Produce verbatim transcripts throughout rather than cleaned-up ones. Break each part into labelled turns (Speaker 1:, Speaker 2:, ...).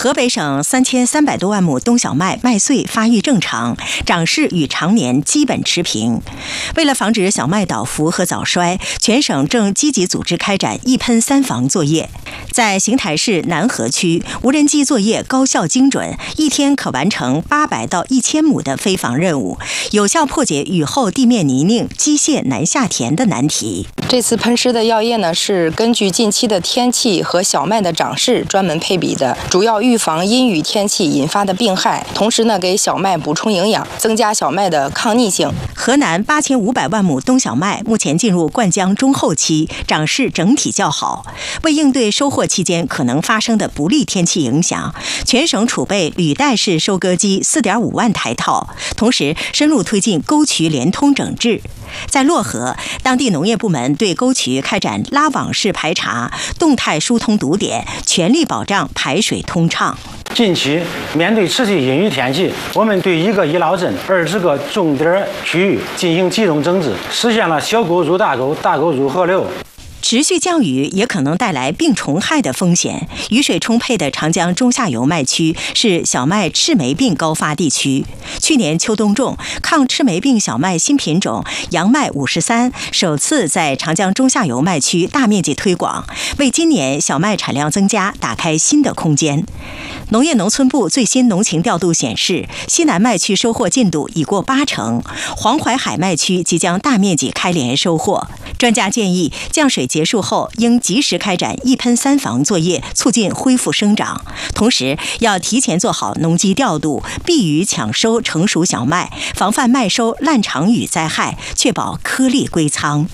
Speaker 1: 河北省三千三百多万亩冬小麦麦穗发育正常，长势与常年基本持平。为了防止小麦倒伏和早衰，全省正积极组织开展一喷三防作业。在邢台市南河区，无人机作业高效精准，一天可完成八百到一千亩的飞防任务，有效破解雨后地面泥泞、机械难下田的难题。
Speaker 2: 这次喷施的药液呢，是根据近期的天气和小麦的长势专门配比的，主要预防阴雨天气引发的病害，同时呢，给小麦补充营养，增加小麦的抗逆性。
Speaker 1: 河南八千五百万亩冬小麦目前进入灌浆中后期，长势整体较好。为应对收获期间可能发生的不利天气影响，全省储备履带式收割机四点五万台套，同时深入推进沟渠连通整治。在漯河，当地农业部门对沟渠开展拉网式排查，动态疏通堵点，全力保障排水通畅。
Speaker 3: 近期面对持续阴雨天气，我们对一个医疗镇、二十个重点区域进行集中整治，实现了小沟入大沟、大沟入河流。
Speaker 1: 持续降雨也可能带来病虫害的风险。雨水充沛的长江中下游麦区是小麦赤霉病高发地区。去年秋冬种抗赤霉病小麦新品种杨麦五十三首次在长江中下游麦区大面积推广，为今年小麦产量增加打开新的空间。农业农村部最新农情调度显示，西南麦区收获进度已过八成，黄淮海麦区即将大面积开镰收获。专家建议，降水结束后应及时开展一喷三防作业，促进恢复生长。同时，要提前做好农机调度，避雨抢收成熟小麦，防范麦收烂场雨灾害，确保颗粒归仓。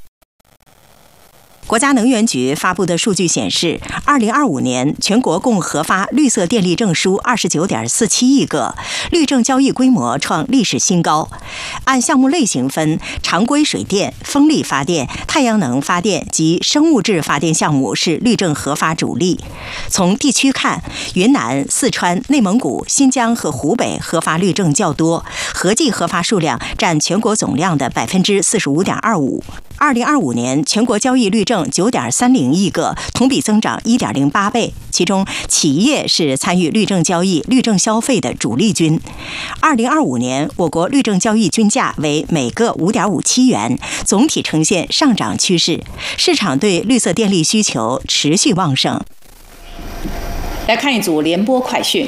Speaker 1: 国家能源局发布的数据显示，二零二五年全国共核发绿色电力证书二十九点四七亿个，绿证交易规模创历史新高。按项目类型分，常规水电、风力发电、太阳能发电及生物质发电项目是绿证核发主力。从地区看，云南、四川、内蒙古、新疆和湖北核发绿证较多，合计核发数量占全国总量的百分之四十五点二五。二零二五年全国交易绿证九点三零亿个，同比增长一点零八倍。其中，企业是参与绿证交易、绿证消费的主力军。二零二五年，我国绿证交易均价为每个五点五七元，总体呈现上涨趋势。市场对绿色电力需求持续旺盛。
Speaker 4: 来看一组联播快讯。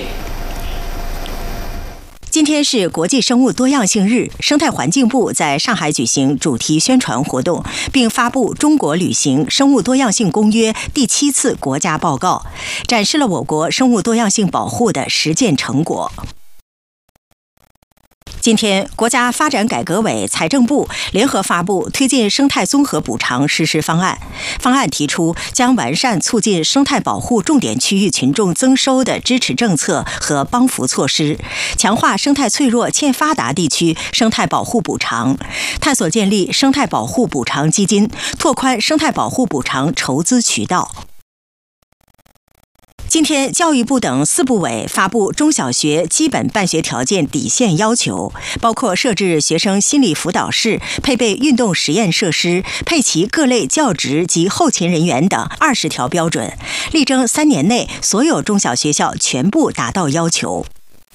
Speaker 1: 今天是国际生物多样性日，生态环境部在上海举行主题宣传活动，并发布《中国履行生物多样性公约》第七次国家报告，展示了我国生物多样性保护的实践成果。今天，国家发展改革委、财政部联合发布推进生态综合补偿实施方案。方案提出，将完善促进生态保护重点区域群众增收的支持政策和帮扶措施，强化生态脆弱欠发达地区生态保护补偿，探索建立生态保护补偿基金，拓宽生态保护补偿筹资渠道。今天，教育部等四部委发布中小学基本办学条件底线要求，包括设置学生心理辅导室、配备运动实验设施、配齐各类教职及后勤人员等二十条标准，力争三年内所有中小学校全部达到要求。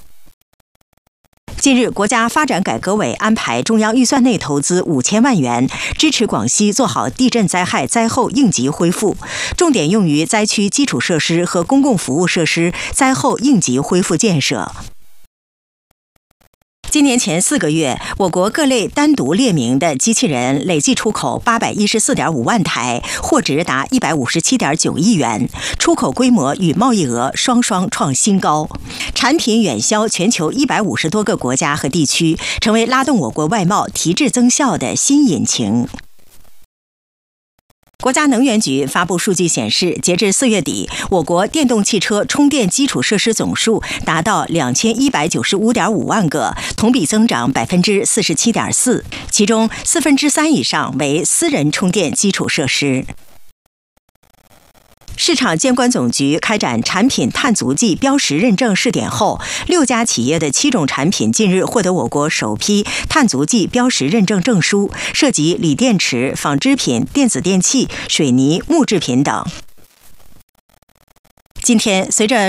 Speaker 1: 近日，国家发展改革委安排中央预算内投资五千万元，支持广西做好地震灾害灾后应急恢复，重点用于灾区基础设施和公共服务设施灾后应急恢复建设。今年前四个月，我国各类单独列明的机器人累计出口八百一十四点五万台，货值达一百五十七点九亿元，出口规模与贸易额双双创新高，产品远销全球一百五十多个国家和地区，成为拉动我国外贸提质增效的新引擎。国家能源局发布数据显示，截至四月底，我国电动汽车充电基础设施总数达到两千一百九十五点五万个，同比增长百分之四十七点四，其中四分之三以上为私人充电基础设施。市场监管总局开展产品碳足迹标识认证试点后，六家企业的七种产品近日获得我国首批碳足迹标识认证证书，涉及锂电池、纺织品、电子电器、水泥、木制品等。今天，随着